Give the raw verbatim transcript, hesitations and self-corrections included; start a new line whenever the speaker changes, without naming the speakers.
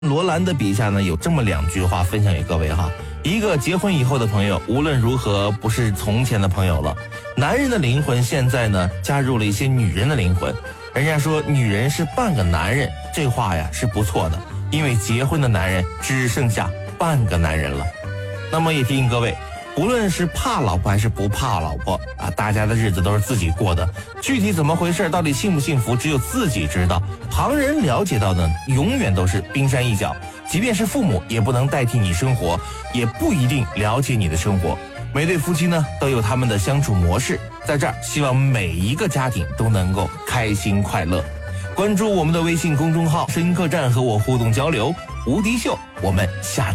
罗兰的笔下呢，有这么两句话分享给各位哈。一个结婚以后的朋友，无论如何不是从前的朋友了。男人的灵魂现在呢，加入了一些女人的灵魂。人家说女人是半个男人，这话呀是不错的，因为结婚的男人只剩下半个男人了。那么也提醒各位，无论是怕老婆还是不怕老婆啊，大家的日子都是自己过的，具体怎么回事，到底幸不幸福，只有自己知道。旁人了解到的永远都是冰山一角，即便是父母也不能代替你生活，也不一定了解你的生活。每对夫妻呢都有他们的相处模式，在这儿希望每一个家庭都能够开心快乐。关注我们的微信公众号声音客栈，和我互动交流。无敌秀，我们下